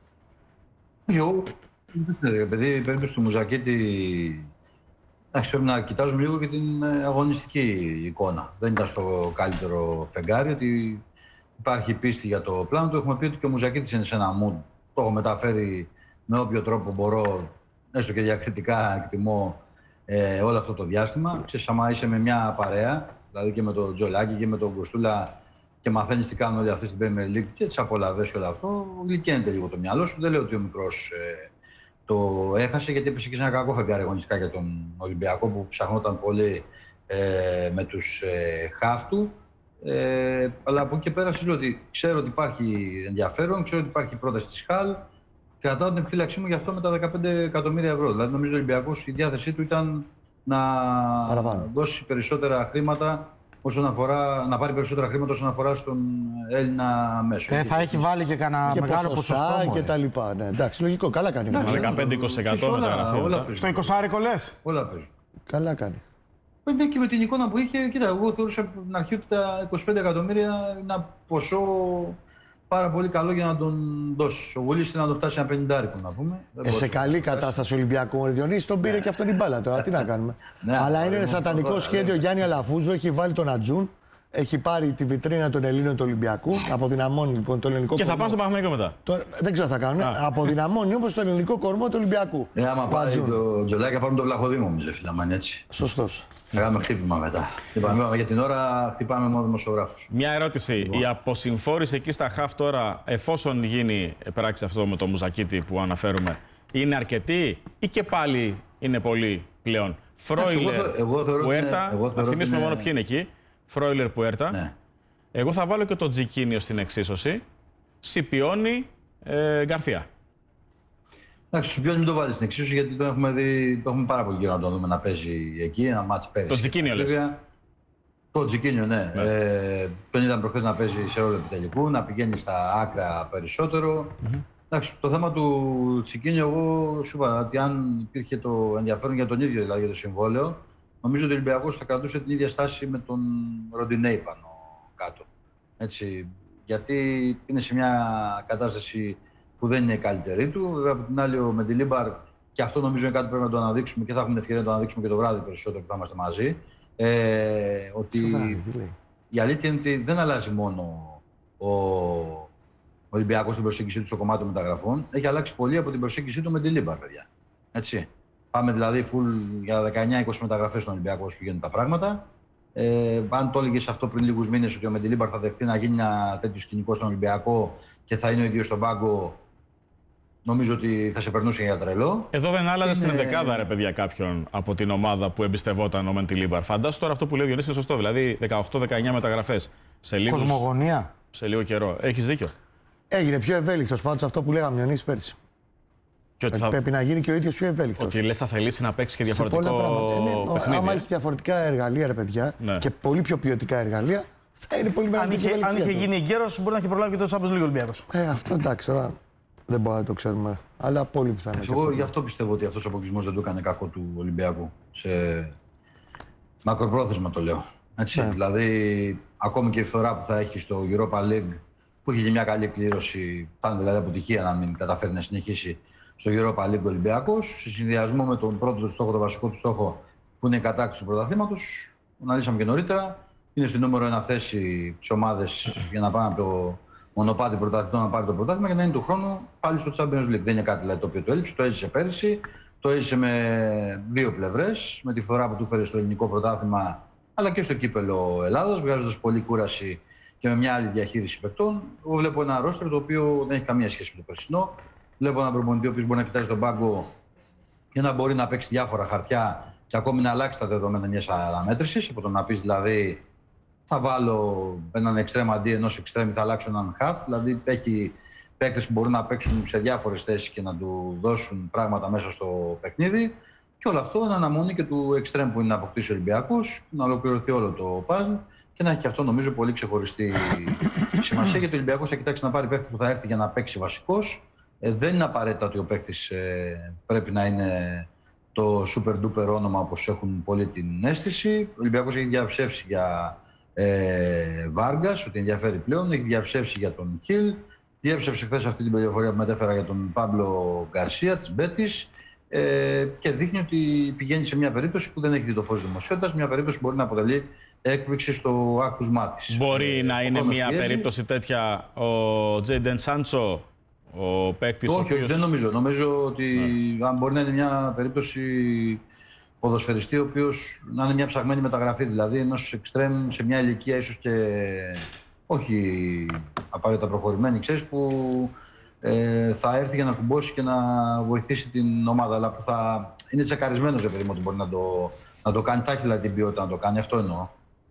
Επειδή η περίπτωση του Μουζακίτη, πρέπει να κοιτάζουμε λίγο και την αγωνιστική εικόνα. Δεν ήταν στο καλύτερο φεγγάρι, ότι υπάρχει πίστη για το πλάνο του. Έχουμε πει ότι και ο Μουζακίτης είναι σε ένα mood. Το έχω μεταφέρει με όποιο τρόπο μπορώ, έστω και διακριτικά εκτιμώ όλο αυτό το διάστημα. Ξέρεις, άμα είσαι με μια παρέα, δηλαδή και με τον Τζολάκη και με τον Κοστούλα και μαθαίνεις τι κάνουν όλοι αυτοί στην Premier League και τις απολαυές και όλο αυτό, γλυκαίνεται λίγο το μυαλό σου. Δεν λέω ότι ο μικρός το έχασε, γιατί έπεσε και σε ένα κακό φεγγάρι αγωνιστικά για τον Ολυμπιακό που ψαχνόταν πολύ με τους χαφ του. Αλλά από εκεί και πέρα λέω ότι ξέρω ότι υπάρχει ενδιαφέρον, ξέρω ότι υπάρχει πρόταση της ΧΑΛ. Κρατάω την επιφύλαξή μου γι' αυτό με τα 15 εκατομμύρια ευρώ. Δηλαδή, νομίζω ότι ο Ολυμπιακός η διάθεσή του ήταν να δώσει περισσότερα χρήματα όσον αφορά, να πάρει περισσότερα χρήματα όσον αφορά στον Έλληνα μέσο. Θα έχει βάλει και κανένα μεγάλο ποσοστό και τα λοιπά. Ναι, εντάξει, λογικό, καλά κάνει. 15-20% Στο 20 λες. Όλα παίζουν. Καλά κάνει. Ναι, και με την εικόνα που είχε, κοίτα, εγώ θεωρούσα από την αρχή ότι τα 25 εκατομμύρια είναι ένα ποσό πάρα πολύ καλό για να τον δώσει. Ο Γουλής είναι να το φτάσει ένα 50 να πούμε. Σε καλή κατάσταση ο Ολυμπιακό. Ο Διονύσης τον πήρε και αυτόν την μπάλα τώρα. Τι να κάνουμε. Αλλά είναι ένα σατανικό σχέδιο. Γιάννη Αλαφούζο έχει βάλει τον Ατζούν. Έχει πάρει τη βιτρίνα των Ελλήνων του Ολυμπιακού. Αποδυναμώνει λοιπόν το ελληνικό κορμό. Και θα πάνε στο Παναθηναϊκό μετά. Δεν ξέρω τι θα κάνουν. Αποδυναμώνει όμως το ελληνικό κορμό του Ολυμπιακού. Άμα πάει το Τζολάκη, θα πάρουν το Βλαχοδήμο, μου ζεφιλαμάνι έτσι. Σωστός. Κάναμε χτύπημα μετά. Για την ώρα χτυπάμε μόνο δημοσιογράφους. Μια ερώτηση. Η αποσυμφόρηση εκεί στα χαφ τώρα, εφόσον γίνει πράξη αυτό με το Μουζακίτη που αναφέρουμε, είναι αρκετή ή και πάλι είναι πολύ πλέον? Φρόιλερ, Πουέρτα, θα θυμίσουμε μόνο ποιοι είναι εκεί. Φρόιλερ, Πουέρτα. Ναι. Εγώ θα βάλω και τον Τζικίνιο στην εξίσωση. Σιπιόνι, Γκαρθία. Εντάξει, ο Σιπιόνι μην το βάλει στην εξίσωση γιατί το έχουμε δει, το έχουμε πάρα πολύ καιρό να το δούμε να παίζει εκεί, ένα μάτς πέρυσι. Το Τζικίνιο λες. Το Τζικίνιο, ναι. Τον είδαμε προχθές να παίζει σε ρόλο επιτελικού, να πηγαίνει στα άκρα περισσότερο. Εντάξει, το θέμα του Τζικίνιο, εγώ σου είπα ότι αν υπήρχε το ενδιαφέρον για τον ίδιο δηλαδή για το συμβόλαιο, νομίζω ότι ο Ολυμπιακός θα κρατούσε την ίδια στάση με τον Ροντινέι πάνω κάτω. Έτσι, γιατί είναι σε μια κατάσταση που δεν είναι η καλύτερη του. Βέβαια, από την άλλη, ο Μεντιλίμπαρ, και αυτό νομίζω είναι κάτι που πρέπει να το αναδείξουμε και θα έχουμε την ευκαιρία να το αναδείξουμε και το βράδυ περισσότερο που θα είμαστε μαζί. Ότι η αλήθεια είναι ότι δεν αλλάζει μόνο ο Ολυμπιακός στην προσέγγιση του στο κομμάτι των μεταγραφών. Έχει αλλάξει πολύ από την προσέγγιση του Μεντιλίμπαρ, παιδιά. Έτσι. Πάμε δηλαδή full για 19-20 μεταγραφές στον Ολυμπιακό που γίνουν τα πράγματα. Αν το έλεγε αυτό πριν λίγους μήνες ότι ο Μεντιλίμπαρ θα δεχθεί να γίνει ένα τέτοιο σκηνικό στον Ολυμπιακό και θα είναι ο ίδιος στον πάγκο, νομίζω ότι θα σε περνούσε για τρελό. Εδώ δεν άλλαζε στην δεκάδα, ρε παιδιά, κάποιον από την ομάδα που εμπιστευόταν ο Μεντιλίμπαρ. Φαντάσου τώρα αυτό που λέει ο Διονύσης είναι σωστό. Δηλαδή 18-19 μεταγραφές σε Κοσμογονία. Σε λίγο καιρό. Έχεις δίκιο. Έγινε πιο ευέλικτος πάντως αυτό που λέγαμε Διονύση πέρσι. Πρέπει να γίνει και ο ίδιος πιο ευέλικτος. Ότι λες θα θελήσει να παίξει και διαφορετικό παιχνίδι. Άμα έχει διαφορετικά εργαλεία, ρε παιδιά, και πολύ πιο ποιοτικά εργαλεία, θα είναι πολύ μεγαλύτερη ευελιξία. Αν είχε γίνει εγκαίρος, μπορεί να έχει προλάβει και το Champions League ο Ολυμπιακός. Αυτό εντάξει, τώρα δεν μπορούμε να το ξέρουμε. Αλλά πολύ πιθανό. Εγώ γι' αυτό πιστεύω ότι αυτός ο αποκλεισμός δεν του έκανε κακό του Ολυμπιακού. Σε μακροπρόθεσμα το λέω. Έτσι, δηλαδή, ακόμη και η φθορά που θα έχει στο Europa League, που έχει μια καλή κλήρωση, θα είναι δηλαδή αποτυχία να μην καταφέρει να συνεχίσει στο Europa League Ολυμπιακός, σε συνδυασμό με τον πρώτο του στόχο, τον βασικό του στόχο, που είναι η κατάκτηση του πρωταθλήματος. Αναλύσαμε και νωρίτερα. Είναι στη νούμερο 1 θέση τις ομάδες για να πάνε από το μονοπάτι πρωταθλητών να πάρει το πρωτάθλημα και να είναι του χρόνου πάλι στο Champions League. Δεν είναι κάτι δηλαδή, το οποίο το έλειψε. Το έζησε πέρυσι. Το έζησε με δύο πλευρές. Με τη φθορά που του φέρε στο ελληνικό πρωτάθλημα, αλλά και στο κύπελο Ελλάδας, βγάζοντας πολλή κούραση και με μια άλλη διαχείριση παικτών. Εγώ βλέπω ένα ρόστερ το οποίο δεν έχει καμία σχέση με το περσινό. Βλέπω έναν προπονητή ο οποίος μπορεί να κοιτάζει τον πάγκο και να μπορεί να παίξει διάφορα χαρτιά και ακόμη να αλλάξει τα δεδομένα μιας αναμέτρησης. Από το να πει δηλαδή, θα βάλω έναν εξτρέμ αντί ενός εξτρέμ ή θα αλλάξω έναν χαφ. Δηλαδή έχει παίκτες που μπορούν να παίξουν σε διάφορες θέσεις και να του δώσουν πράγματα μέσα στο παιχνίδι. Και όλο αυτό είναι αναμονή και του εξτρέμ που είναι να αποκτήσει ο Ολυμπιακός, να ολοκληρωθεί όλο το puzzle και να έχει και αυτό νομίζω πολύ ξεχωριστή σημασία. Γιατί ο Ολυμπιακός θα κοιτάξει να πάρει παίκτη που θα έρθει για να παίξει βασικός. Δεν είναι απαραίτητα ότι ο παίκτης πρέπει να είναι το super duper όνομα όπως έχουν πολλοί την αίσθηση. Ο Ολυμπιακός έχει διαψεύσει για Βάργκας, ότι ενδιαφέρει πλέον, έχει διαψεύσει για τον Χιλ. Διέψευσε χθες αυτή την πληροφορία που μετέφερα για τον Πάμπλο Γκαρσία της Μπέτης και δείχνει ότι πηγαίνει σε μια περίπτωση που δεν έχει δει το φως δημοσιότητας, μια περίπτωση που μπορεί να αποτελεί έκπληξη στο άκουσμά της. Μπορεί να είναι μια περίπτωση τέτοια ο Τζέιντεν Σάντσο, ο παίκτης ο οποίος... Όχι, δεν νομίζω. Νομίζω ότι αν μπορεί να είναι μια περίπτωση ποδοσφαιριστή, ο οποίος να είναι μια ψαγμένη μεταγραφή, δηλαδή ενός εξτρέμ σε μια ηλικία ίσως και όχι απαραίτητα προχωρημένη, ξέρεις, που θα έρθει για να κουμπώσει και να βοηθήσει την ομάδα, αλλά που θα είναι τσεκαρισμένος, παιδί μου, ότι μπορεί να το κάνει. Θα έχει δηλαδή την ποιότητα να το κάνει, αυτό εννοώ.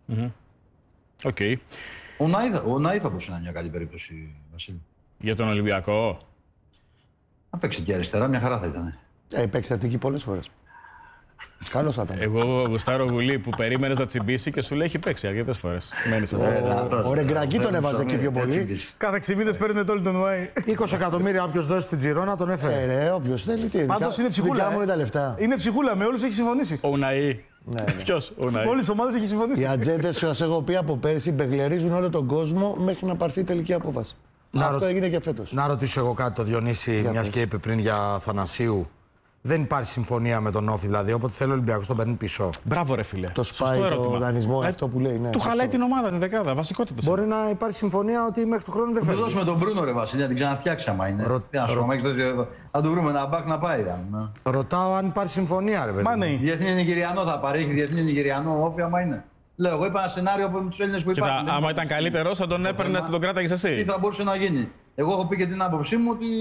Okay. Ο Ναΐ θα μπορούσε να είναι μια καλή περίπτωση, Βασίλη. Για τον Ολυμπιακό. Να παίξει και αριστερά, μια χαρά θα ήταν. Παίξει Αττική πολλές φορές. Καλώς θα ήταν. Εγώ γουστάρω Γουλή που περίμενες να τσιμπήσει και σου λέει έχει παίξει αρκετές φορές. Μένεις εδώ. Ο Ρεγκραγκή τον έβαζε εκεί πιο πολύ. Κάθε 6 μήνες παίρνετε όλοι τον Ουάι. 20 εκατομμύρια όποιος δώσει στην Τζιρόνα τον έφερε. Όποιος θέλει. Πάντως είναι ψυχούλα. Δικά μου είναι τα λεφτά. Είναι ψυχούλα, με όλους έχει συμφωνήσει. Ο Ουναΐ. Ποιος, ο Ουναΐ. Όλες τις ομάδες έχει συμφωνήσει. Οι ατζέντες, σας έχω πει από πέρσι, μπεγλερίζουν όλο τον κόσμο μέχρι να πάρθει η τελική απόφαση. Αυτό έγινε και φέτος. Να ρωτήσω εγώ κάτι το Διονύση, μιας και είπε πριν για Θανασίου. Δεν υπάρχει συμφωνία με τον Όφη, δηλαδή. Όποτε θέλει ο Ολυμπιακός τον παίρνει πίσω. Μπράβο, ρε φίλε. Το σπάει το δανεισμό, αυτό που λέει. Ναι, του χαλάει την ομάδα, την δεκάδα. Βασικότητα. Μπορεί να υπάρχει συμφωνία ότι μέχρι του χρόνου δεν φεύγει. Θα δώσουμε τον Μπρούνο, ρε Βασίλη, να την ξαναφτιάξει άμα είναι. Θα του βρούμε ένα μπακ να πάει. Ρωτάω αν υπάρχει συμφωνία, ρε παιδί. Διεθνή Νιγηριανό θα παρέχει, διεθνή Νιγηριανό Όφη, άμα είναι. Λέω, εγώ είπα ένα σενάριο από του Έλληνες που υπάρχουν. Άμα ήταν καλύτερο, θα τον έπαιρνε, θα τον κράταγε εσύ. Τι θα μπορούσε να γίνει. Εγώ έχω πει και την άποψή μου ότι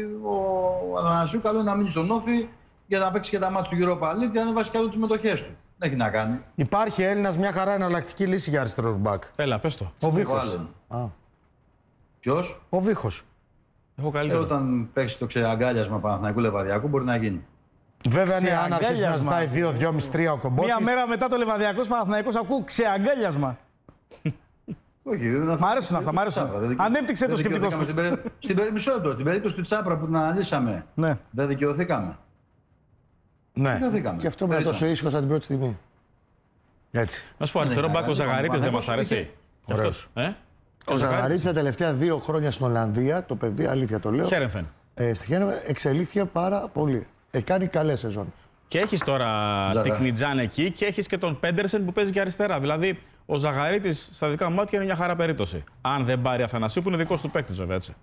ο Αθανασίου καλό είναι να μείνει στον Όφη για να παίξει και τα μάτια του Europa League και να βάσει καλό τις μετοχές του. Δεν έχει να κάνει. Υπάρχει Έλληνας μια χαρά εναλλακτική λύση για αριστερό μπακ. Έλα, πες το. Ο Βίχος. Ποιος? Ο Βίχος. Έχω καλύτερο. Όταν παίξει το ξεαγκάλιασμα Παναθηναϊκού Λεβαδιακού μπορεί να γίνει. Βέβαια, ναι, αν αρχίσει να Ξεαγκάλιασμα. ζητάει 2-2,5-3 ο Κομπότης. Μία μέρα μετά το Λεβαδιακός Παναθηναϊκός ακούω ξεαγκάλιασμα. Όχι, Μ' αρέσουν αυτά, μ' αρέσουν. Ανέπτυξε το σκεπτικό σου. Στην περίπτωση του Τσάπρα που την αναλύσαμε, Ναι. δεν δικαιωθήκαμε. Ναι. Δικαιωθήκαμε. Και αυτό με τόσο ήσυχο σαν την πρώτη στιγμή. Έτσι. Να σου πω, αριστερό μπακ ο Ζαγαρίτης δεν μας αρέσει. Ωραίος. Ο Ζαγαρίτης τα τελευταία 2 χρόνια στην Ολλανδία, το παιδί, αλήθεια το λέω, Χέρενφεν. στη Χέρενφεν εξελίχθηκε πάρα πολύ. Έχει κάνει καλές σεζόν. Και έχεις τώρα την Κνιτζάν εκεί και έχεις και τον Πέντερσεν που παίζει και αριστερά. Δηλαδή, ο Ζαγαρίτης στα δικά μου μάτια είναι μια χαρά περίπτωση. Αν δεν πάρει Αθανασίου, που είναι δικός του παίκτης βέβαια, έτσι.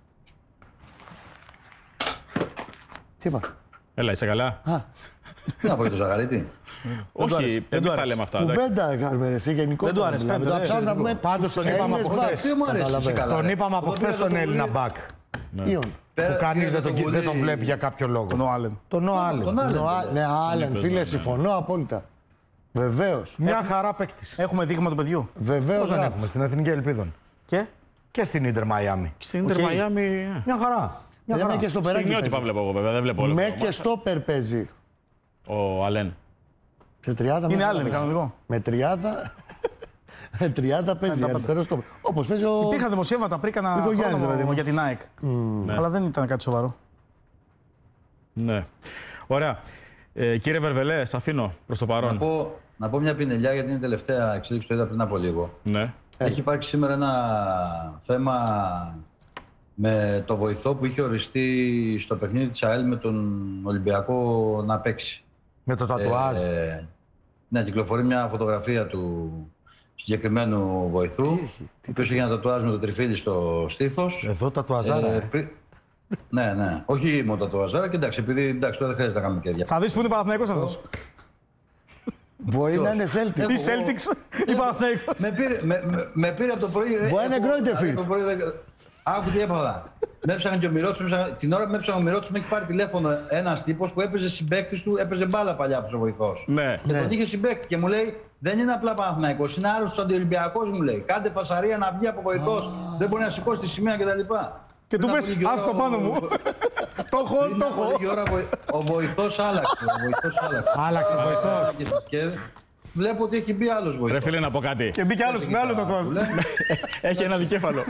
Τι είπα. Έλα, είσαι καλά. Τι να πω για τον Ζαγαρίτη. Όχι, εμείς τα λέμε αυτά. εντάξει. Κουβέντα κάνουμε ρε, εσύ γενικότερα. Δεν του άρεσε, μιλάμε. φαίνεται, Το ψάχνουμε να πούμε. Πάντως τον είπαμε Έλληνες από μπακ. χθες. Τι μου αρέσει εσύ καλά. Τον ρε. είπαμε από χθες τον Έλληνα μπακ. Ποιον. Που κανείς δεν πολύ- τον βλέπει για κάποιο λόγο. Τον Άλεν. Τον Νοάλεν. Τον Άλεν. Ναι, Άλεν, φίλε, συμφωνώ απόλυτα. Βεβαίως. Μια χαρά παίκτης. Έχουμε δείγμα του παιδιού. Βεβαίως. Πώς δεν έχουμε στην Εθνική Ελπίδων. Και Και στην Ίντερ Μαϊάμι. Στην Ίντερ Μαϊάμι. Μια χαρά. Μια Δεν χαρά. με και στο περάκι. Στιγμιότυπα βλέπω εγώ βέβαια, δεν βλέπω όλο. Με και στο παίζει. Ο Αλέν. Σε 30 είναι μέτρα Άλεν, παίζει. κανονικό. Με 30. Με 30 παίζει αριστερό στο. Όπως παίζει ο. Υπήρχαν δημοσιεύματα πριν κάνα Νικογιάννης, ρε παιδί χρόνο μου. για την ΑΕΚ. Αλλά δεν ήταν κάτι σοβαρό. Ναι. Ωραία. Κύριε Βερβελέ, σας αφήνω προς το παρόν. Να πω μια πινελιά γιατί είναι η τελευταία εξέλιξη που είδα πριν από λίγο. Ναι. Έχει υπάρξει σήμερα ένα θέμα με το βοηθό που είχε οριστεί στο παιχνίδι της ΑΕΛ με τον Ολυμπιακό να παίξει. Με το τατουάζ. Ναι, κυκλοφορεί μια φωτογραφία του συγκεκριμένου βοηθού. Ο οποίος είχε ένα τατουάζ με το τριφύλι στο στήθος. Εδώ τατουαζάρα. Ναι, ναι. Όχι μόνο τατουάζάρα και εντάξει, επειδή εντάξει, τώρα δεν χρειάζεται να κάνουμε και διάφορα. Θα δεις που είναι Παναθηναϊκός αυτός. Μπορεί να είναι Celtic. Ή Celtics ή Παναθηναϊκός. Με πήρε από το πρωί. Μπορεί να είναι Γκρόιντεφιλντ. Άκου τι έπαθα. Με έψαχνε και ο Μυρότσος. Την ώρα που με έψαχνε ο Μυρότσος, με έχει πάρει τηλέφωνο ένας τύπος που έπαιζε συμπαίκτης του, έπαιζε μπάλα παλιά αυτός ο βοηθός. Ναι. Και τον είχε συμπαίκτη και μου λέει: Δεν είναι απλά Παναθηναϊκός, είναι άρρωστος αντιολυμπιακός, μου λέει. Κάντε φασαρία να βγει από βοηθός. Δεν μπορεί να σηκώσει τη σημαία κτλ. Και του πες, άστο το πάνω μου. Το έχω, το έχω. Ο βοηθός άλλαξε. Άλλαξε βοηθός. Και βλέπω ότι έχει μπει άλλος βοηθός. Ρε φίλε, να πω κάτι. Και μπήκε άλλος με άλλο τατουάζ. Έχει ένα δικέφαλο.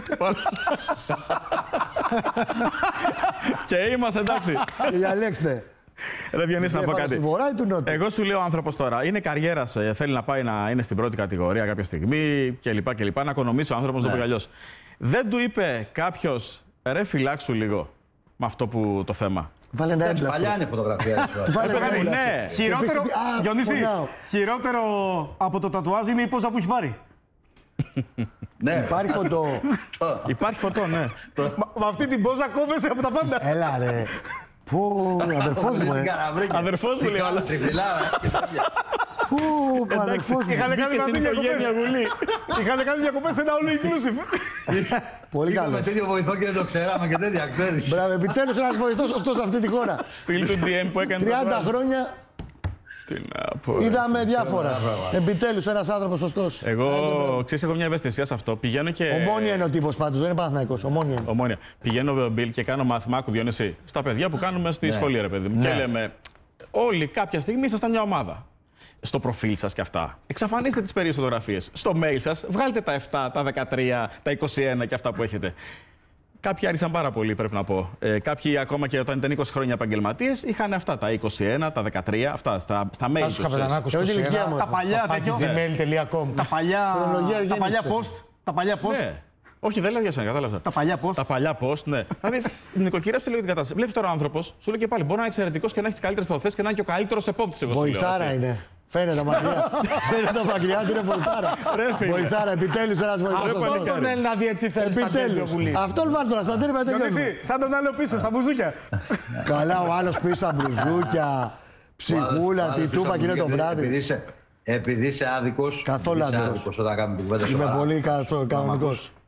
Και είμαστε εντάξει. Διαλέξτε. Ρε Διονύση, να πω κάτι. Στη βορρά ή του νότου. Εγώ σου λέω ο άνθρωπος τώρα, είναι καριέρας, θέλει να πάει να είναι στην πρώτη κατηγορία κάποια στιγμή κλπ. Να οικονομήσει ο άνθρωπος, το πει αλλιώς. Δεν του είπε κάποιος, ρε φυλάξου λίγο με αυτό που το θέμα. Βάλε ένα έμπλαστο. Παλιά είναι η φωτογραφία. Βάλε ένα έμπλαστο. Ναι. Χειρότερο, Διονύση, πονάω. χειρότερο από το τατουάζ είναι η πόζα που έχει πάρει. Ναι, Υπάρχει φωτό. Υπάρχει φωτό, ναι. Με αυτή την πόζα κόβεσαι από τα πάντα. Έλα ρε. Πού, αδερφός μου, Αδερφός μου λέει ο άλλος. Πού, αδερφός μου. Είχαν κάνει Μπήκε μαζί στην διακοπές. οικογένεια Βουλή. Είχαν κάνει διακοπές σε ένα all inclusive. Πολύ Είχαμε καλός. τέτοιο βοηθό και δεν το ξέραμε και τέτοια, ξέρεις. Μπράβο, επιτέλους ένας βοηθός σωστός σε αυτή τη χώρα. Στείλ του DM που έκανε 30 τατουάζ. χρόνια Τι να πω. ρε. είδαμε διάφορα. Επιτέλους ένας άνθρωπος σωστός. Εγώ, ξέρεις, έχω μια ευαισθησία σε αυτό. Πηγαίνω και... Ομόνια είναι ο τύπος πάντως, δεν είναι Παναθηναϊκός. Ομόνια είναι. Ομόνια. Πηγαίνω, Μπιλ, και κάνω μάθημα, άκου Διονύση, στα παιδιά που κάνουμε στη σχολή, ρε παιδί μου. Και λέμε, όλοι κάποια στιγμή ήσασταν μια ομάδα. Στο προφίλ σας και αυτά. Εξαφανίστε τις περίεργες φωτογραφίες. Στο mail σας, βγάλτε τα 7, τα 13, τα 21 και αυτά που έχετε. Κάποιοι άρχισαν πάρα πολύ, πρέπει να πω. Κάποιοι ακόμα και όταν ήταν 20 χρόνια επαγγελματίες, είχαν αυτά, τα 21, τα 13, αυτά στα mail Τάσος τους. Καπετανάκος, Εγώ την ηλικία 21, μου. Τα παλιά τέτοιο. gmail.com. Τα παλιά Χρονολογία post. Τα παλιά post. Ναι. Όχι, δεν λέω για σένα, κατάλαβα. Τα παλιά post. Τα παλιά post, ναι. Δηλαδή, νοικοκυρεύσε λίγο την κατάσταση. Βλέπει τώρα ο άνθρωπο, σου λέει και πάλι: Μπορεί να είναι εξαιρετικό και να έχει τι καλύτερε προθέσει και να είναι και ο καλύτερο επόπτη. Βοηθάρα είναι. Φαίνεται τα μακριά. Φαίνεται τα μακριά ότι είναι βοηθάρα. Βοηθάρα, επιτέλους ένας βοηθός Αυτό σωστός. Τον Έλληνα διαιτή θέλει στα Επιτέλους. Βουλή. Αυτόν βάλ τώρα στα τέρμα τελειώνει. Διονύση, σαν τον άλλο πίσω, στα μπουζούκια. Καλά, ο άλλος πίσω στα μπλουζούκια, ψυχούλα, τι τούπα και είναι το βράδυ. Επειδή είσαι άδικος. Καθόλου άδικος. Άδικος όταν κάνουμε την κουβέντα Είμαι σοβαρά. πολύ κανονικός.